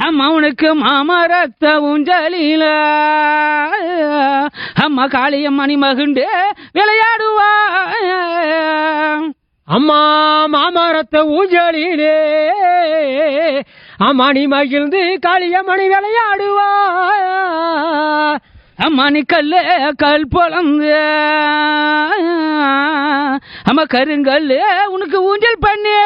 அம்மா உனக்கு மாமரத்த ஊஞ்சலில அம்மா காளியம்மணி மகுண்டு விளையாடுவா. அம்மா மாமரத்த ஊஞ்சலிலே அம்மாணி மகிழ்ந்து காளியம்மணி விளையாடுவா. அம்மா நீ கல் பொழந்து அம்மா கருங்கல் உனக்கு ஊஞ்சல் பண்ணு.